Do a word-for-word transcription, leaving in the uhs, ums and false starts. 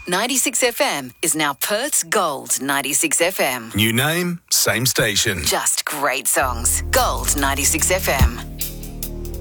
ninety-six F M is now Perth's Gold ninety-six F M. New name, same station. Just great songs. Gold ninety-six F M.